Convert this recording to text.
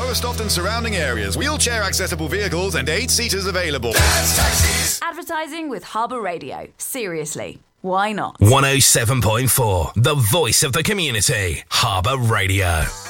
Lowestoft and surrounding areas. Wheelchair accessible vehicles and 8-seaters available. Dad's Taxis. Advertising with Harbour Radio. Seriously, why not? 107.4, the voice of the community. Harbour Radio.